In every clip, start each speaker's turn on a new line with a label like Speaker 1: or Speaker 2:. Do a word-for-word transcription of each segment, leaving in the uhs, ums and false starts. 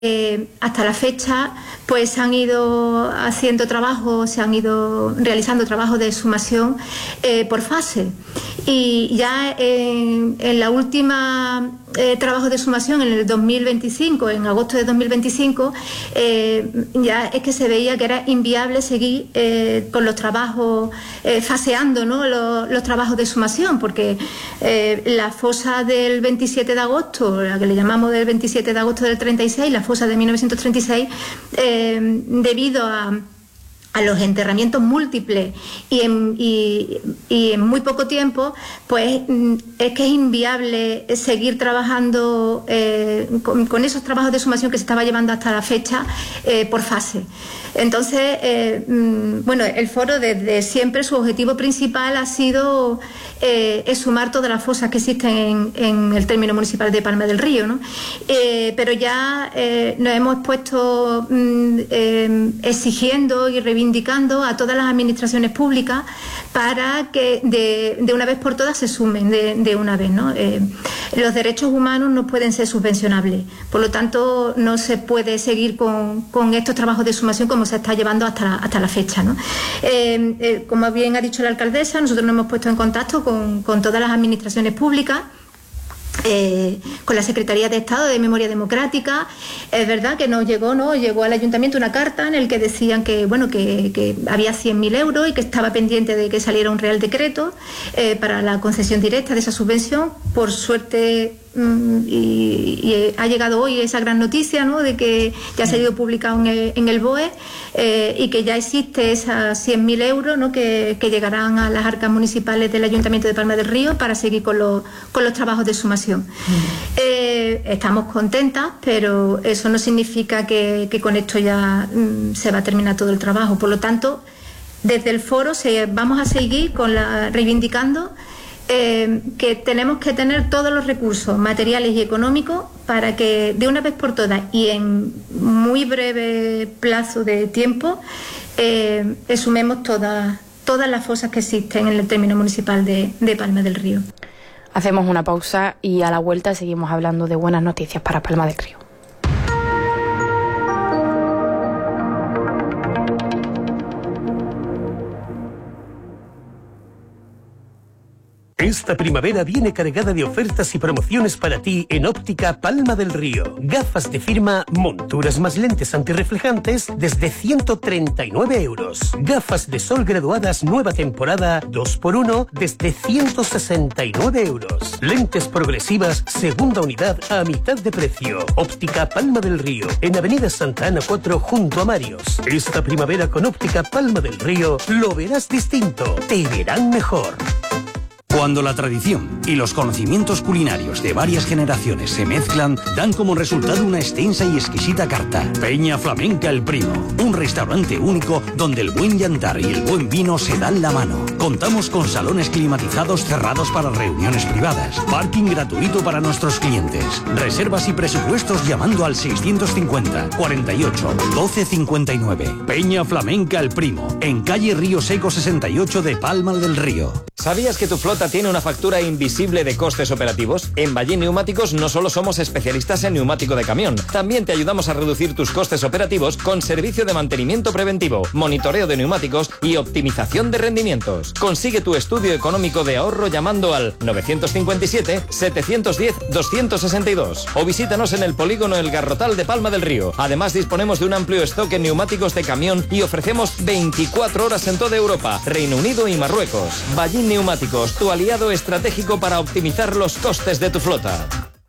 Speaker 1: Eh, hasta la fecha pues se han ido haciendo trabajos, se han ido realizando trabajos de exhumación eh, por fase, y ya en, en la última eh, trabajo de exhumación en el dos mil veinticinco, en agosto de dos mil veinticinco, eh, ya es que se veía que era inviable seguir eh, con los trabajos eh, faseando, ¿no? los, los trabajos de exhumación, porque eh, la fosa del veintisiete de agosto, la que le llamamos del veintisiete de agosto del treinta y seis, la fosa de mil novecientos treinta y seis, eh, debido a, a los enterramientos múltiples y en, y, y en muy poco tiempo, pues es que es inviable seguir trabajando eh, con, con esos trabajos de exhumación que se estaba llevando hasta la fecha eh, por fase. Entonces, eh, bueno, el foro desde siempre su objetivo principal ha sido eh, exhumar todas las fosas que existen en, en el término municipal de Palma del Río, ¿no? Eh, pero ya eh, nos hemos puesto mm, eh, exigiendo y reivindicando a todas las administraciones públicas para que de, de una vez por todas se sumen de, de una vez, ¿no? Eh, los derechos humanos no pueden ser subvencionables, por lo tanto no se puede seguir con, con estos trabajos de exhumación como se está llevando hasta la, hasta la fecha, ¿no? Eh, eh, como bien ha dicho la alcaldesa, nosotros nos hemos puesto en contacto con, con todas las administraciones públicas, Eh, con la Secretaría de Estado de Memoria Democrática. Es verdad que nos llegó, ¿no? Llegó al ayuntamiento una carta en el que decían que, bueno, que, que había cien mil euros y que estaba pendiente de que saliera un real decreto eh, para la concesión directa de esa subvención. Por suerte mm, y, y ha llegado hoy esa gran noticia, ¿no? De que ya ha salido publicado en el, en el B O E eh, y que ya existe esas cien mil euros, ¿no? que, que llegarán a las arcas municipales del Ayuntamiento de Palma del Río para seguir con los, con los trabajos de exhumación. Mm. Eh, estamos contentas, pero eso no significa que, que con esto ya mm, se va a terminar todo el trabajo. Por lo tanto, desde el foro se, vamos a seguir con la, reivindicando eh, que tenemos que tener todos los recursos materiales y económicos para que de una vez por todas y en muy breve plazo de tiempo eh, exhumemos todas, todas las fosas que existen en el término municipal de, de Palma del Río.
Speaker 2: Hacemos una pausa y a la vuelta seguimos hablando de buenas noticias para Palma del Río.
Speaker 3: Esta primavera viene cargada de ofertas y promociones para ti en Óptica Palma del Río. Gafas de firma, monturas más lentes antirreflejantes desde ciento treinta y nueve euros. Gafas de sol graduadas nueva temporada dos por uno desde ciento sesenta y nueve euros. Lentes progresivas segunda unidad a mitad de precio. Óptica Palma del Río en Avenida Santa Ana cuatro junto a Marios. Esta primavera con Óptica Palma del Río lo verás distinto. Te verán mejor.
Speaker 4: Cuando la tradición y los conocimientos culinarios de varias generaciones se mezclan, dan como resultado una extensa y exquisita carta. Peña Flamenca El Primo, un restaurante único donde el buen yantar y el buen vino se dan la mano. Contamos con salones climatizados cerrados para reuniones privadas, parking gratuito para nuestros clientes, reservas y presupuestos llamando al seiscientos cincuenta, cuarenta y ocho, doce cincuenta y nueve. Peña Flamenca El Primo, en calle Río Seco sesenta y ocho de Palma del Río.
Speaker 5: ¿Sabías que tu flota tiene una factura invisible de costes operativos? En Ballín Neumáticos no solo somos especialistas en neumático de camión, también te ayudamos a reducir tus costes operativos con servicio de mantenimiento preventivo, monitoreo de neumáticos y optimización de rendimientos. Consigue tu estudio económico de ahorro llamando al nueve cinco siete, siete uno cero, dos seis dos o visítanos en el polígono El Garrotal de Palma del Río. Además disponemos de un amplio stock en neumáticos de camión y ofrecemos veinticuatro horas en toda Europa, Reino Unido y Marruecos. Ballín Neumáticos, tu aliado estratégico para optimizar los costes de tu flota.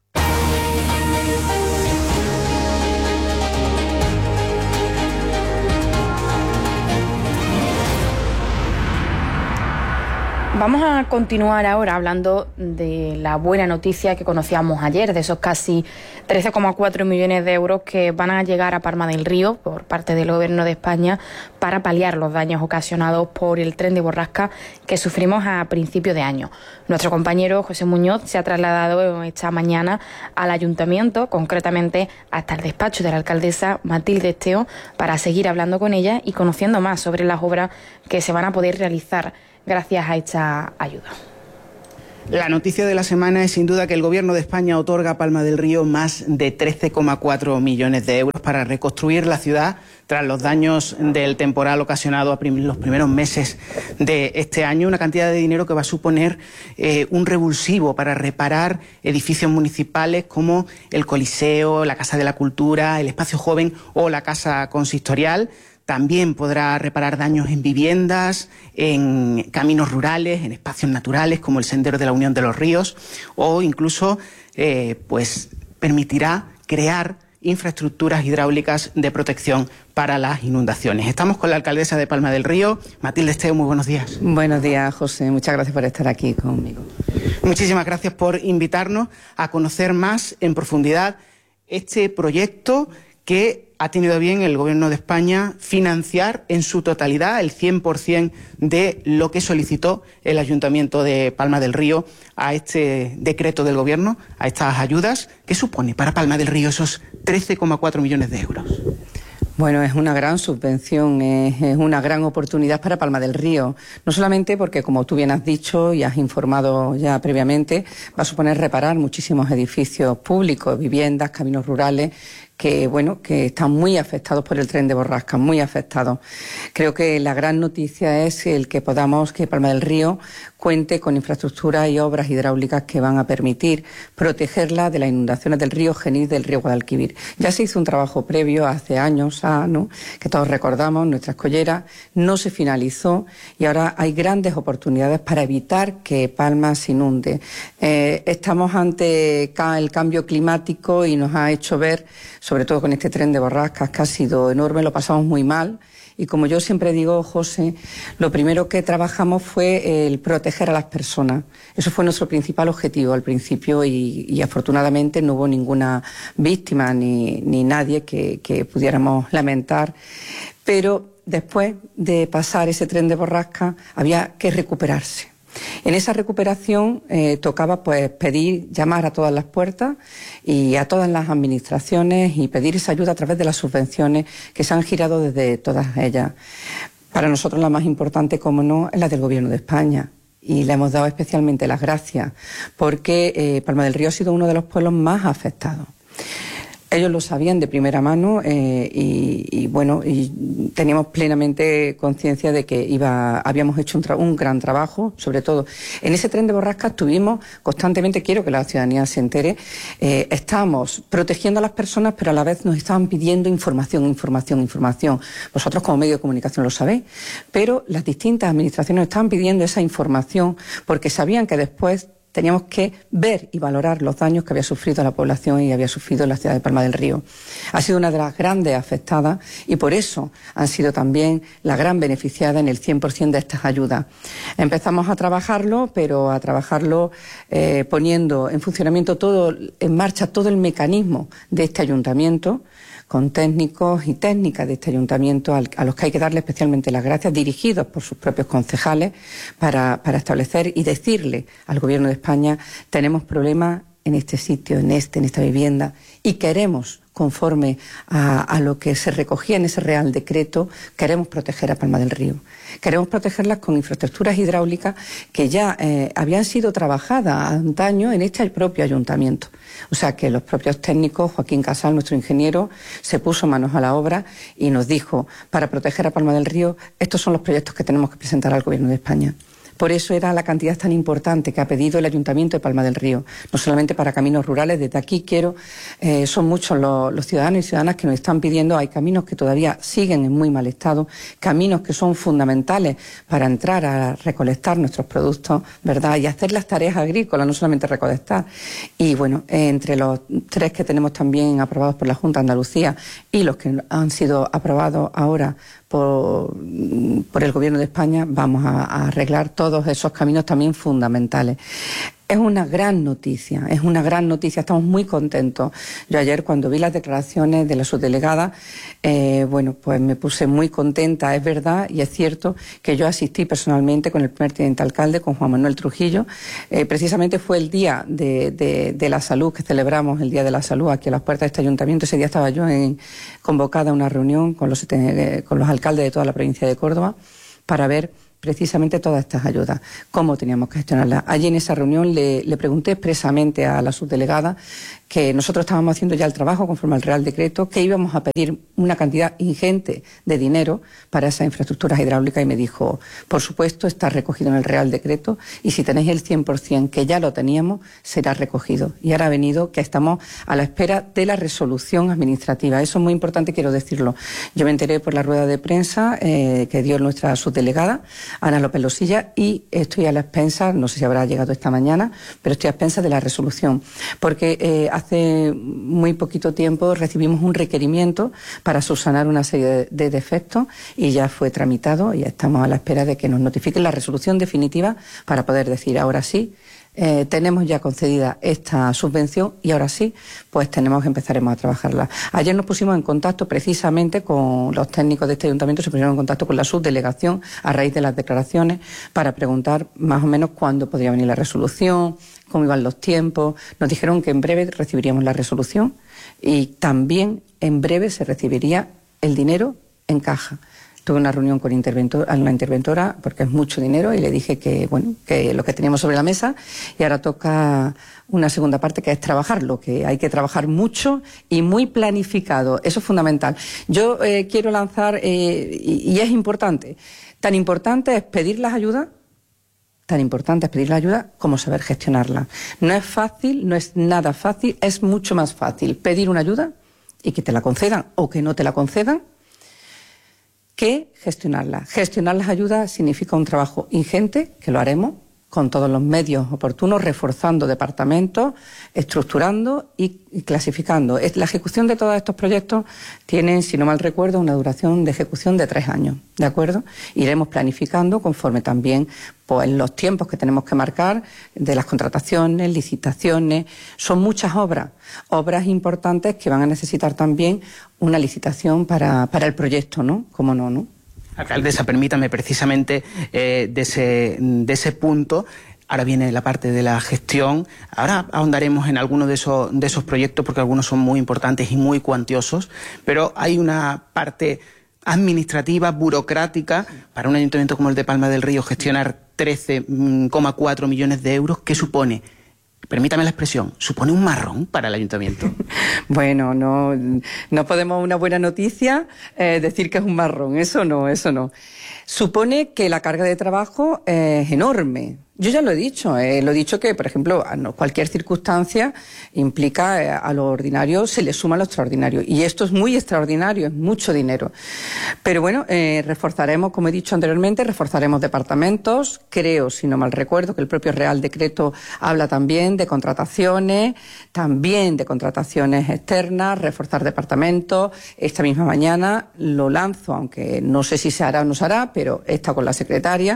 Speaker 2: Vamos a continuar ahora hablando de la buena noticia que conocíamos ayer, de esos casi trece coma cuatro millones de euros que van a llegar a Palma del Río por parte del Gobierno de España para paliar los daños ocasionados por el tren de borrasca que sufrimos a principio de año. Nuestro compañero José Muñoz se ha trasladado esta mañana al Ayuntamiento, concretamente hasta el despacho de la alcaldesa Matilde Esteo, para seguir hablando con ella y conociendo más sobre las obras que se van a poder realizar gracias a esta ayuda.
Speaker 6: La noticia de la semana es sin duda que el Gobierno de España otorga a Palma del Río más de trece coma cuatro millones de euros para reconstruir la ciudad tras los daños del temporal ocasionado a prim- los primeros meses de este año. Una cantidad de dinero que va a suponer eh, un revulsivo para reparar edificios municipales como el Coliseo, la Casa de la Cultura, el Espacio Joven o la Casa Consistorial. También podrá reparar daños en viviendas, en caminos rurales, en espacios naturales como el Sendero de la Unión de los Ríos, o incluso eh, pues permitirá crear infraestructuras hidráulicas de protección para las inundaciones. Estamos con la alcaldesa de Palma del Río, Matilde Esteo. Muy buenos días.
Speaker 7: Buenos días, José. Muchas gracias por estar aquí conmigo.
Speaker 6: Muchísimas gracias por invitarnos a conocer más en profundidad este proyecto que ha tenido bien el Gobierno de España financiar en su totalidad el cien por cien de lo que solicitó el Ayuntamiento de Palma del Río a este decreto del Gobierno, a estas ayudas. ¿Qué supone para Palma del Río esos trece coma cuatro millones de euros?
Speaker 7: Bueno, es una gran subvención, es, es una gran oportunidad para Palma del Río. No solamente porque, como tú bien has dicho y has informado ya previamente, va a suponer reparar muchísimos edificios públicos, viviendas, caminos rurales, que bueno, que están muy afectados por el tren de borrascas, muy afectados. Creo que la gran noticia es el que podamos, que Palma del Río cuente con infraestructuras y obras hidráulicas que van a permitir protegerla de las inundaciones del río Genil, del río Guadalquivir. Ya se hizo un trabajo previo hace años, ah, ¿no?, que todos recordamos, nuestra escollera, no se finalizó y ahora hay grandes oportunidades para evitar que Palma se inunde. Eh, estamos ante el cambio climático y nos ha hecho ver, sobre todo con este tren de borrascas, que ha sido enorme, lo pasamos muy mal. Y como yo siempre digo, José, lo primero que trabajamos fue el proteger a las personas. Eso fue nuestro principal objetivo al principio y, y afortunadamente no hubo ninguna víctima ni, ni nadie que, que pudiéramos lamentar. Pero después de pasar ese tren de borrasca había que recuperarse. En esa recuperación eh, tocaba pues pedir, llamar a todas las puertas y a todas las administraciones y pedir esa ayuda a través de las subvenciones que se han girado desde todas ellas. Para nosotros la más importante, como no, es la del Gobierno de España. Y le hemos dado especialmente las gracias porque eh, Palma del Río ha sido uno de los pueblos más afectados. Ellos lo sabían de primera mano eh, y, y bueno, y teníamos plenamente conciencia de que iba, habíamos hecho un, un gran trabajo, sobre todo en ese tren de borrascas tuvimos constantemente, quiero que la ciudadanía se entere, eh, estábamos protegiendo a las personas, pero a la vez nos estaban pidiendo información, información, información. Vosotros como medio de comunicación lo sabéis, pero las distintas administraciones nos estaban pidiendo esa información porque sabían que después teníamos que ver y valorar los daños que había sufrido la población y había sufrido la ciudad de Palma del Río. Ha sido una de las grandes afectadas y por eso han sido también la gran beneficiada en el cien por cien de estas ayudas. Empezamos a trabajarlo, pero a trabajarlo eh, poniendo en funcionamiento todo, en marcha todo el mecanismo de este ayuntamiento, con técnicos y técnicas de este ayuntamiento a los que hay que darle especialmente las gracias, dirigidos por sus propios concejales, para, para establecer y decirle al Gobierno de España: tenemos problemas en este sitio, en este, en esta vivienda, y queremos, conforme a, a lo que se recogía en ese Real Decreto, queremos proteger a Palma del Río. Queremos protegerlas con infraestructuras hidráulicas que ya eh, habían sido trabajadas antaño en este propio ayuntamiento. O sea que los propios técnicos, Joaquín Casal, nuestro ingeniero, se puso manos a la obra y nos dijo: para proteger a Palma del Río, estos son los proyectos que tenemos que presentar al Gobierno de España. Por eso era la cantidad tan importante que ha pedido el Ayuntamiento de Palma del Río, no solamente para caminos rurales. Desde aquí quiero, eh, son muchos los, los ciudadanos y ciudadanas que nos están pidiendo. Hay caminos que todavía siguen en muy mal estado, caminos que son fundamentales para entrar a recolectar nuestros productos, ¿verdad?, y hacer las tareas agrícolas, no solamente recolectar. Y bueno, eh, entre los tres que tenemos también aprobados por la Junta de Andalucía y los que han sido aprobados ahora Por, por el Gobierno de España, vamos a, a arreglar todos esos caminos también fundamentales. Es una gran noticia, es una gran noticia, estamos muy contentos. Yo ayer, cuando vi las declaraciones de la subdelegada, eh, bueno, pues me puse muy contenta. Es verdad y es cierto que yo asistí personalmente con el primer teniente alcalde, con Juan Manuel Trujillo. Eh, precisamente fue el Día de, de, de la Salud, que celebramos el Día de la Salud aquí a las puertas de este ayuntamiento. Ese día estaba yo en, convocada a una reunión con los, eh, con los alcaldes de toda la provincia de Córdoba para ver precisamente todas estas ayudas, cómo teníamos que gestionarlas. Allí en esa reunión le, le pregunté expresamente a la subdelegada que nosotros estábamos haciendo ya el trabajo conforme al Real Decreto, que íbamos a pedir una cantidad ingente de dinero para esas infraestructuras hidráulicas y me dijo, por supuesto, está recogido en el Real Decreto y si tenéis el cien por cien, que ya lo teníamos, será recogido. Y ahora ha venido que estamos a la espera de la resolución administrativa. Eso es muy importante, quiero decirlo. Yo me enteré por la rueda de prensa eh, que dio nuestra subdelegada, Ana López Losilla, y estoy a la expensa, no sé si habrá llegado esta mañana, pero estoy a expensas de la resolución, porque eh, hace muy poquito tiempo recibimos un requerimiento para subsanar una serie de, de defectos y ya fue tramitado y estamos a la espera de que nos notifiquen la resolución definitiva para poder decir ahora sí, eh, tenemos ya concedida esta subvención y ahora sí, pues tenemos que empezaremos a trabajarla. Ayer nos pusimos en contacto precisamente con los técnicos de este ayuntamiento, se pusieron en contacto con la subdelegación a raíz de las declaraciones para preguntar más o menos cuándo podría venir la resolución, cómo iban los tiempos. Nos dijeron que en breve recibiríamos la resolución y también en breve se recibiría el dinero en caja. Tuve una reunión con interventor, una interventora porque es mucho dinero y le dije que bueno que lo que teníamos sobre la mesa y ahora toca una segunda parte que es trabajarlo, que hay que trabajar mucho y muy planificado. Eso es fundamental. Yo eh, quiero lanzar, eh, y, y es importante, tan importante es pedir las ayudas, tan importante es pedir la ayuda como saber gestionarla. No es fácil, no es nada fácil, es mucho más fácil pedir una ayuda y que te la concedan o que no te la concedan que gestionarla. Gestionar las ayudas significa un trabajo ingente, que lo haremos con todos los medios oportunos, reforzando departamentos, estructurando y, y clasificando. La ejecución de todos estos proyectos tiene, si no mal recuerdo, una duración de ejecución de tres años, ¿de acuerdo? Iremos planificando conforme también pues, los tiempos que tenemos que marcar de las contrataciones, licitaciones. Son muchas obras, obras importantes que van a necesitar también una licitación para, para el proyecto, ¿no? ¿Cómo no, no?
Speaker 6: Alcaldesa, permítame precisamente eh, de, ese, de ese punto. Ahora viene la parte de la gestión. Ahora ahondaremos en algunos de esos, de esos proyectos porque algunos son muy importantes y muy cuantiosos, pero hay una parte administrativa, burocrática, para un ayuntamiento como el de Palma del Río gestionar trece coma cuatro millones de euros, ¿qué supone? Permítame la expresión, ¿supone un marrón para el ayuntamiento?
Speaker 7: Bueno, no, no podemos una buena noticia eh, decir que es un marrón, eso no, eso no. Supone que la carga de trabajo es enorme. Yo ya lo he dicho, eh, lo he dicho que, por ejemplo, cualquier circunstancia implica eh, a lo ordinario, se le suma lo extraordinario. Y esto es muy extraordinario, es mucho dinero. Pero bueno, eh, reforzaremos, como he dicho anteriormente, reforzaremos departamentos. Creo, si no mal recuerdo, que el propio Real Decreto habla también de contrataciones, también de contrataciones externas, reforzar departamentos. Esta misma mañana lo lanzo, aunque no sé si se hará o no se hará, pero he estado con la secretaria.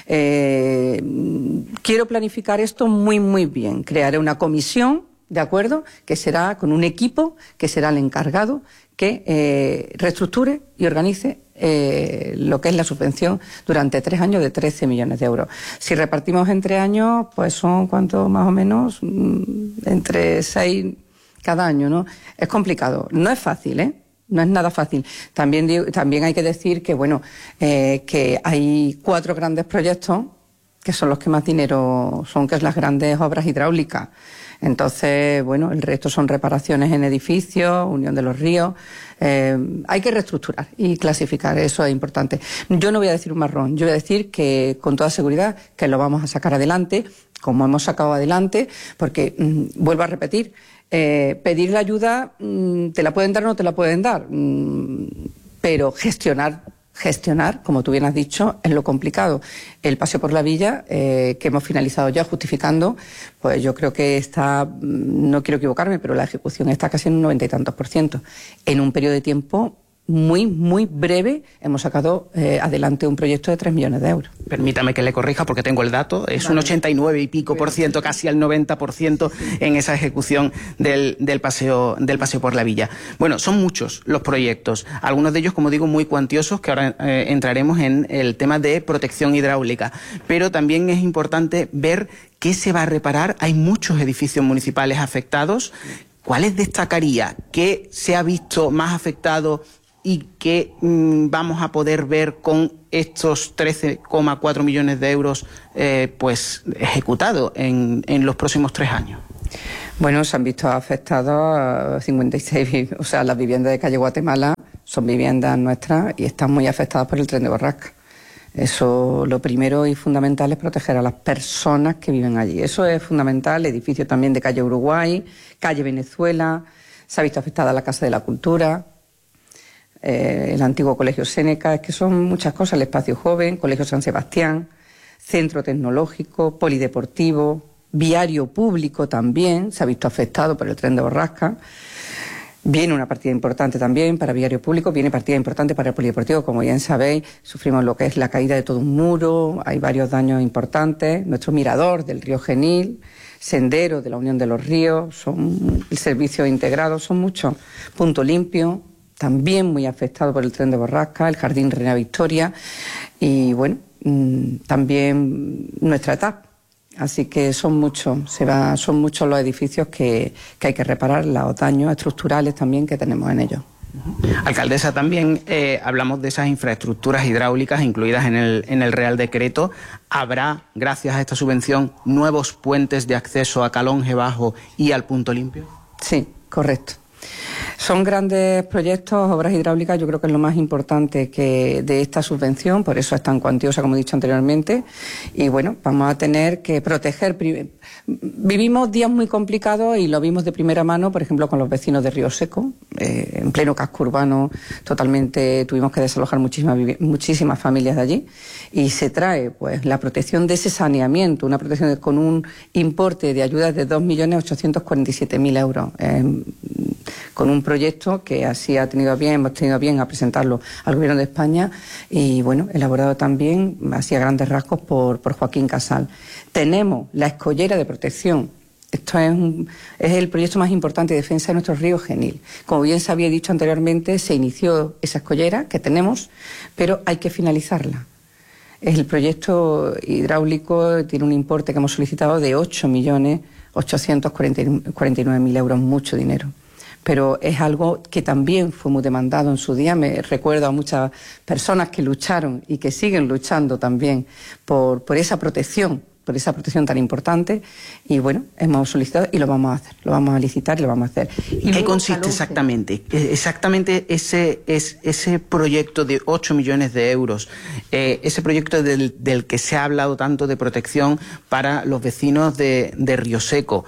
Speaker 7: Eh, Quiero planificar esto muy, muy bien. Crearé una comisión, ¿de acuerdo?, que será con un equipo que será el encargado que eh, reestructure y organice eh, lo que es la subvención durante tres años de trece millones de euros. Si repartimos entre años, pues son, ¿cuánto más o menos? Entre seis cada año, ¿no? Es complicado. No es fácil, ¿eh? No es nada fácil. También, digo, también hay que decir que, bueno, eh, que hay cuatro grandes proyectos que son los que más dinero son, que es las grandes obras hidráulicas. Entonces, bueno, el resto son reparaciones en edificios, unión de los ríos. Eh, hay que reestructurar y clasificar, eso es importante. Yo no voy a decir un marrón, yo voy a decir que con toda seguridad que lo vamos a sacar adelante, como hemos sacado adelante, porque, mmm, vuelvo a repetir, eh, pedir la ayuda, mmm, te la pueden dar o no te la pueden dar, mmm, pero gestionar Gestionar, como tú bien has dicho, es lo complicado. El paseo por la villa, eh, que hemos finalizado ya justificando, pues yo creo que está, no quiero equivocarme, pero la ejecución está casi en un noventa y tantos por ciento. En un periodo de tiempo muy, muy breve hemos sacado eh, adelante un proyecto de tres millones de euros.
Speaker 6: Permítame que le corrija porque tengo el dato, es vale. un ochenta y nueve y pico por ciento, casi al noventa por ciento en esa ejecución del, del, paseo, del paseo por la villa. Bueno, son muchos los proyectos, algunos de ellos, como digo, muy cuantiosos, que ahora eh, entraremos en el tema de protección hidráulica, pero también es importante ver qué se va a reparar. Hay muchos edificios municipales afectados. ¿Cuáles destacaría? ¿Qué se ha visto más afectado y que mmm, vamos a poder ver con estos trece coma cuatro millones de euros eh, pues ejecutados en, en los próximos tres años?
Speaker 7: Bueno, se han visto afectados cincuenta y seis, o sea, las viviendas de calle Guatemala son viviendas nuestras y están muy afectadas por el tren de borrasca. Eso, lo primero y fundamental es proteger a las personas que viven allí. Eso es fundamental. Edificio también de calle Uruguay, calle Venezuela, se ha visto afectada la Casa de la Cultura, eh, el antiguo Colegio Séneca, es que son muchas cosas, el Espacio Joven, Colegio San Sebastián, Centro Tecnológico, Polideportivo, Viario Público también, se ha visto afectado por el tren de borrasca. Viene una partida importante también para Viario Público, viene partida importante para el Polideportivo, como bien sabéis, sufrimos lo que es la caída de todo un muro, hay varios daños importantes, nuestro mirador del río Genil, sendero de la Unión de los Ríos, son el servicio integrado, son muchos. Punto Limpio, también muy afectado por el tren de borrasca, el Jardín Reina Victoria y bueno, mmm, también nuestra etapa. Así que son muchos, se va, son muchos los edificios que, que hay que reparar, los daños estructurales también que tenemos en ellos.
Speaker 6: Alcaldesa, también eh, hablamos de esas infraestructuras hidráulicas incluidas en el, en el Real Decreto. ¿Habrá, gracias a esta subvención, nuevos puentes de acceso a Calonge Bajo y al Punto Limpio?
Speaker 7: Sí, correcto. Son grandes proyectos, obras hidráulicas, yo creo que es lo más importante que de esta subvención, por eso es tan cuantiosa como he dicho anteriormente, y bueno, vamos a tener que proteger. Vivimos días muy complicados y lo vimos de primera mano, por ejemplo, con los vecinos de Río Seco, eh, en pleno casco urbano, totalmente tuvimos que desalojar muchísimas, muchísimas familias de allí, y se trae pues la protección de ese saneamiento, una protección de, con un importe de ayudas de dos millones ochocientos cuarenta y siete mil euros. Eh, con un proyecto que así ha tenido bien, hemos tenido bien a presentarlo al Gobierno de España y bueno, elaborado también así a grandes rasgos por, por Joaquín Casal. Tenemos la escollera de protección. Esto es, un, es el proyecto más importante de defensa de nuestro río Genil. Como bien se había dicho anteriormente, se inició esa escollera que tenemos, pero hay que finalizarla. El proyecto hidráulico tiene un importe que hemos solicitado de ocho millones ochocientos cuarenta y nueve mil euros, mucho dinero. Pero es algo que también fue muy demandado en su día. Me recuerdo a muchas personas que lucharon y que siguen luchando también por, por esa protección, por esa protección tan importante. Y bueno, hemos solicitado y lo vamos a hacer, lo vamos a licitar y lo vamos a hacer.
Speaker 6: ¿Y qué consiste exactamente? Exactamente ese, es, ese proyecto de ocho millones de euros, eh, ese proyecto del, del que se ha hablado tanto de protección para los vecinos de, de Río Seco.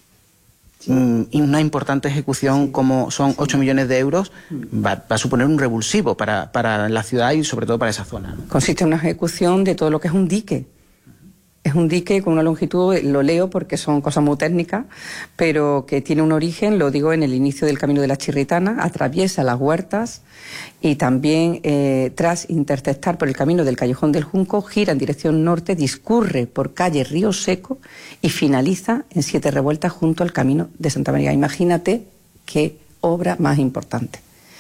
Speaker 6: Sí. Y una importante ejecución sí. como son ocho millones de euros va, va a suponer un revulsivo para, para la ciudad y sobre todo para esa zona, ¿no?
Speaker 7: Consiste en una ejecución de todo lo que es un dique. Es un dique con una longitud, lo leo porque son cosas muy técnicas, pero que tiene un origen, lo digo, en el inicio del Camino de la Chirritana, atraviesa las huertas y también eh, tras interceptar por el camino del Callejón del Junco, gira en dirección norte, discurre por calle Río Seco y finaliza en Siete Revueltas junto al Camino de Santa María. Imagínate qué obra más importante.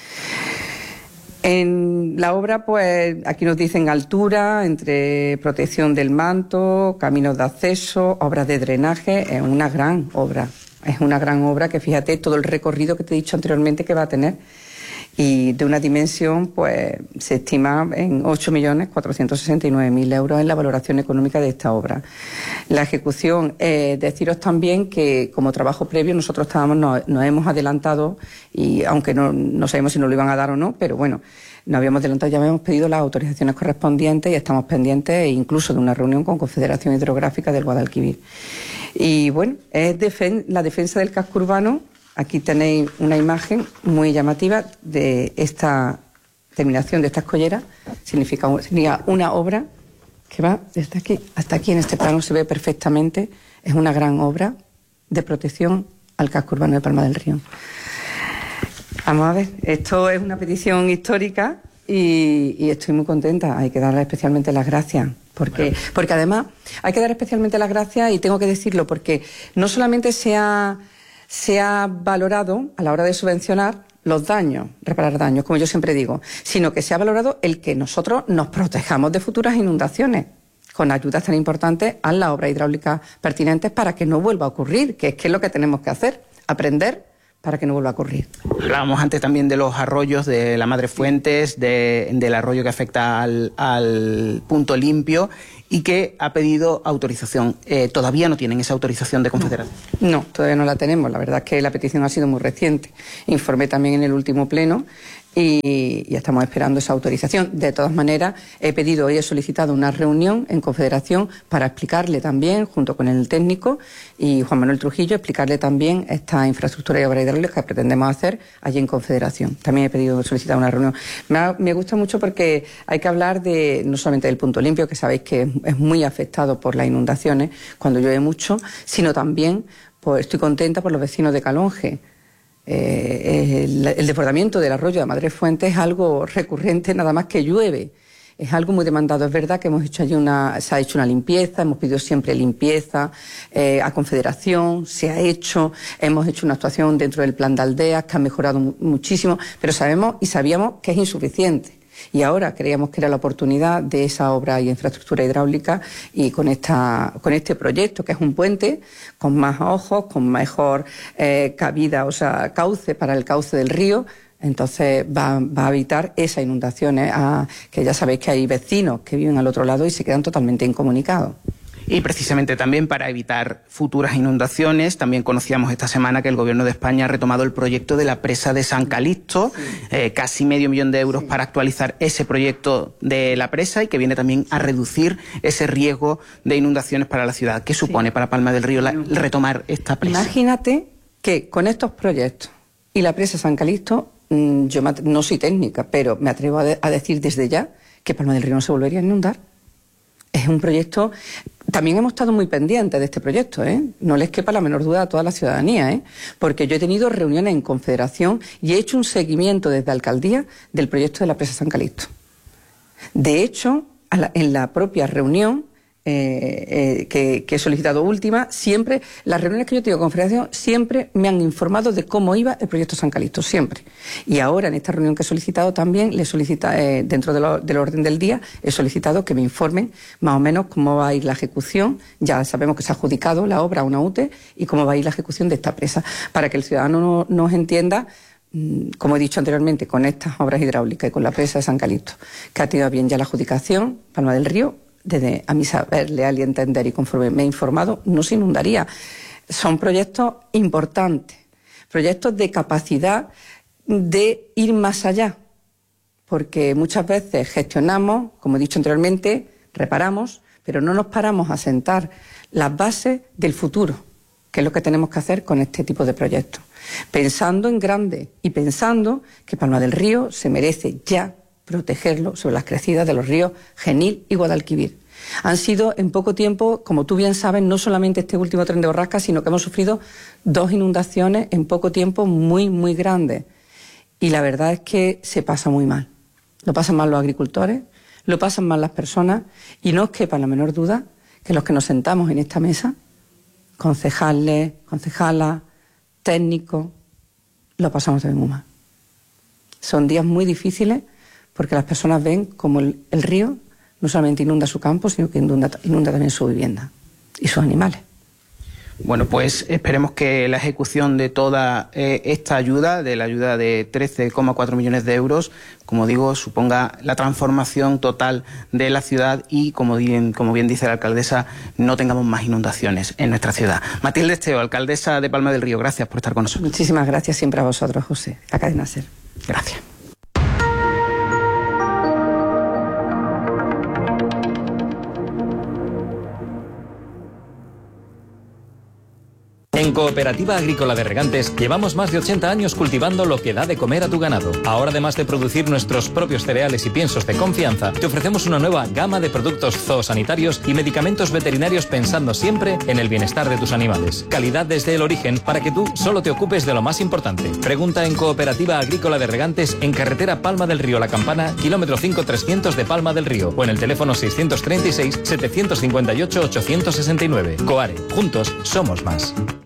Speaker 7: En la obra, pues, aquí nos dicen altura, entre protección del manto, caminos de acceso, obras de drenaje, es una gran obra. Es una gran obra que, fíjate, todo el recorrido que te he dicho anteriormente que va a tener. Y de una dimensión, pues, se estima en ocho millones cuatrocientos sesenta y nueve mil euros en la valoración económica de esta obra. La ejecución, eh, deciros también que como trabajo previo nosotros estábamos, nos, nos hemos adelantado, y aunque no, no sabemos si nos lo iban a dar o no, pero bueno, nos habíamos adelantado, ya habíamos pedido las autorizaciones correspondientes y estamos pendientes incluso de una reunión con Confederación Hidrográfica del Guadalquivir. Y bueno, es defen- la defensa del casco urbano. Aquí tenéis una imagen muy llamativa de esta terminación de esta escollera. Significa, significa una obra que va desde aquí hasta aquí, en este plano se ve perfectamente. Es una gran obra de protección al casco urbano de Palma del Río. Vamos a ver, esto es una petición histórica y, y estoy muy contenta. Hay que darle especialmente las gracias. Porque, porque además hay que dar especialmente las gracias, y tengo que decirlo, porque no solamente se ha... se ha valorado a la hora de subvencionar los daños, reparar daños, como yo siempre digo, sino que se ha valorado el que nosotros nos protejamos de futuras inundaciones, con ayudas tan importantes a las obras hidráulicas pertinentes para que no vuelva a ocurrir, que es que es lo que tenemos que hacer, aprender para que no vuelva a ocurrir.
Speaker 6: Hablábamos antes también de los arroyos de la Madre Fuentes, de, del arroyo que afecta al, al punto limpio y que ha pedido autorización. Eh, ¿Todavía no tienen esa autorización de Confederación?
Speaker 7: No, no, todavía no la tenemos. La verdad es que la petición ha sido muy reciente. Informé también en el último pleno y ya estamos esperando esa autorización. De todas maneras, he pedido, hoy he solicitado una reunión en Confederación para explicarle también, junto con el técnico y Juan Manuel Trujillo, explicarle también esta infraestructura y obra hidráulica que pretendemos hacer allí en Confederación. También he pedido solicitar una reunión. Me, ha, me gusta mucho porque hay que hablar de no solamente del punto limpio, que sabéis que es muy afectado por las inundaciones cuando llueve mucho, sino también pues, estoy contenta por los vecinos de Calonge. Eh, el, el desbordamiento del arroyo de Madre Fuentes es algo recurrente nada más que llueve. Es algo muy demandado. Es verdad que hemos hecho allí una, se ha hecho una limpieza, hemos pedido siempre limpieza eh, a Confederación, se ha hecho, hemos hecho una actuación dentro del plan de aldeas que ha mejorado mu muchísimo, pero sabemos y sabíamos que es insuficiente. Y ahora creíamos que era la oportunidad de esa obra y infraestructura hidráulica y con, esta, con este proyecto, que es un puente con más ojos, con mejor eh, cabida, o sea, cauce para el cauce del río, entonces va, va a evitar esas inundaciones, a, que ya sabéis que hay vecinos que viven al otro lado y se quedan totalmente incomunicados.
Speaker 6: Y precisamente también para evitar futuras inundaciones, también conocíamos esta semana que el Gobierno de España ha retomado el proyecto de la presa de San Calixto, sí. eh, casi medio millón de euros sí. para actualizar ese proyecto de la presa y que viene también a reducir ese riesgo de inundaciones para la ciudad. ¿Qué supone sí. para Palma del Río la, retomar esta presa?
Speaker 7: Imagínate que con estos proyectos y la presa San Calixto, mmm, yo no soy técnica, pero me atrevo a, de, a decir desde ya que Palma del Río no se volvería a inundar. Es un proyecto. También hemos estado muy pendientes de este proyecto, ¿eh? No les quepa la menor duda a toda la ciudadanía, ¿eh? Porque yo he tenido reuniones en Confederación y he hecho un seguimiento desde Alcaldía del proyecto de la presa San Calixto. De hecho, a la, en la propia reunión eh, eh, que, que he solicitado última, siempre, las reuniones que yo tengo con Confederación, siempre me han informado de cómo iba el proyecto San Calixto, siempre. Y ahora, en esta reunión que he solicitado también, le solicita, eh, dentro de lo, del orden del día, he solicitado que me informen más o menos cómo va a ir la ejecución. Ya sabemos que se ha adjudicado la obra a una U T E y cómo va a ir la ejecución de esta presa, para que el ciudadano no, nos entienda, como he dicho anteriormente, con estas obras hidráulicas y con la presa de San Calixto, que ha tenido bien ya la adjudicación, Palma del Río, desde a mi saber, leal y entender y conforme me he informado, no se inundaría. Son proyectos importantes, proyectos de capacidad de ir más allá, porque muchas veces gestionamos, como he dicho anteriormente, reparamos, pero no nos paramos a sentar las bases del futuro, que es lo que tenemos que hacer con este tipo de proyectos. Pensando en grande y pensando que Palma del Río se merece ya protegerlo sobre las crecidas de los ríos Genil y Guadalquivir. Han sido en poco tiempo, como tú bien sabes, no solamente este último tren de borrasca, sino que hemos sufrido dos inundaciones en poco tiempo muy, muy grandes. Y la verdad es que se pasa muy mal. Lo pasan mal los agricultores, lo pasan mal las personas, y no os quepa la menor duda que los que nos sentamos en esta mesa, concejales, concejalas, técnicos, lo pasamos también muy mal. Son días muy difíciles porque las personas ven como el, el río no solamente inunda su campo, sino que inunda, inunda también su vivienda y sus animales.
Speaker 6: Bueno, pues esperemos que la ejecución de toda eh, esta ayuda, de la ayuda de trece coma cuatro millones de euros, como digo, suponga la transformación total de la ciudad y, como bien, como bien dice la alcaldesa, no tengamos más inundaciones en nuestra ciudad. Matilde Esteo, alcaldesa de Palma del Río, gracias por estar con nosotros.
Speaker 7: Muchísimas gracias siempre a vosotros, José. La cadena SER.
Speaker 6: Gracias.
Speaker 5: En Cooperativa Agrícola de Regantes llevamos más de ochenta años cultivando lo que da de comer a tu ganado. Ahora, además de producir nuestros propios cereales y piensos de confianza, te ofrecemos una nueva gama de productos zoosanitarios y medicamentos veterinarios pensando siempre en el bienestar de tus animales. Calidad desde el origen para que tú solo te ocupes de lo más importante. Pregunta en Cooperativa Agrícola de Regantes en carretera Palma del Río La Campana, kilómetro cinco trescientos de Palma del Río, o en el teléfono seiscientos treinta y seis, setecientos cincuenta y ocho, ochocientos sesenta y nueve. Coare, juntos somos más.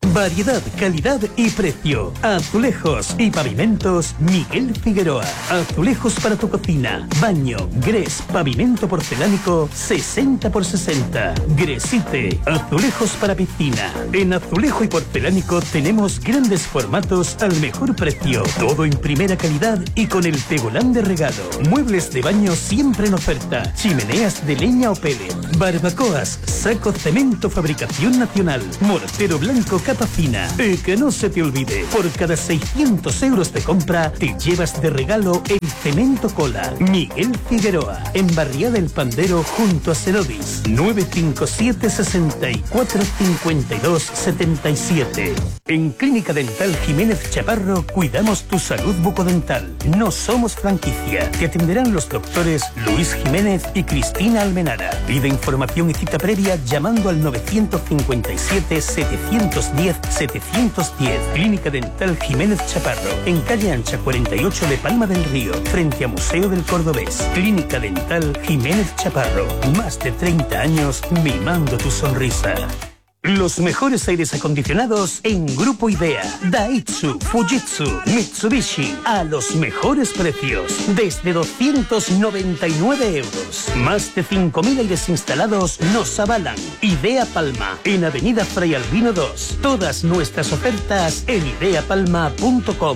Speaker 3: Variedad, calidad y precio. Azulejos y pavimentos Miguel Figueroa. Azulejos para tu cocina, baño, gres, pavimento porcelánico sesenta por sesenta. Gresite, azulejos para piscina. En azulejo y porcelánico tenemos grandes formatos al mejor precio. Todo en primera calidad y con el tegolán de regalo. Muebles de baño siempre en oferta. Chimeneas de leña o pellet. Barbacoas, saco cemento fabricación nacional. Mortero blanco capa fina. Y que no se te olvide, por cada seiscientos euros de compra te llevas de regalo el cemento cola. Miguel Figueroa, en Barriada El Pandero junto a Cerodis. nueve cinco siete, seis cuatro, cinco dos, siete siete. En Clínica Dental Jiménez Chaparro cuidamos tu salud bucodental. No somos franquicia. Te atenderán los doctores Luis Jiménez y Cristina Almenara. Pide información y cita previa llamando al nueve cinco siete, siete uno cero, siete uno cero. Clínica Dental Jiménez Chaparro, en calle Ancha cuarenta y ocho de Palma del Río, frente a Museo del Cordobés. Clínica Dental Jiménez Chaparro, más de treinta años mimando tu sonrisa. Los mejores aires acondicionados en Grupo Idea, Daitsu, Fujitsu, Mitsubishi, a los mejores precios, desde doscientos noventa y nueve euros. Más de cinco mil aires instalados nos avalan. Idea Palma, en Avenida Fray Albino dos. Todas nuestras ofertas en idea palma punto com.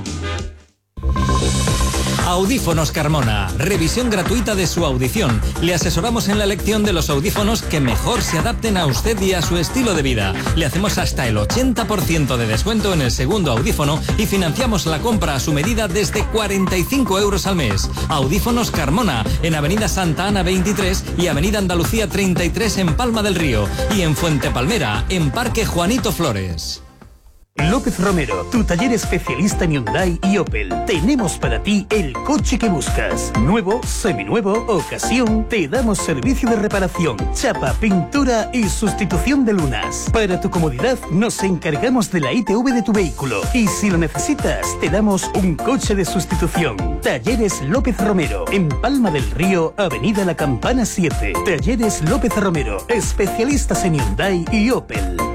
Speaker 5: Audífonos Carmona, revisión gratuita de su audición. Le asesoramos en la elección de los audífonos que mejor se adapten a usted y a su estilo de vida. Le hacemos hasta el ochenta por ciento de descuento en el segundo audífono y financiamos la compra a su medida desde cuarenta y cinco euros al mes. Audífonos Carmona, en Avenida Santa Ana veintitrés y Avenida Andalucía treinta y tres en Palma del Río. Y en Fuente Palmera, en Parque Juanito Flores.
Speaker 3: López Romero, tu taller especialista en Hyundai y Opel. Tenemos para ti el coche que buscas. Nuevo, seminuevo, ocasión. Te damos servicio de reparación, chapa, pintura y sustitución de lunas. Para tu comodidad, nos encargamos de la I T V de tu vehículo. Y si lo necesitas, te damos un coche de sustitución. Talleres López Romero, en Palma del Río, Avenida La Campana siete. Talleres López Romero, especialistas en Hyundai y Opel.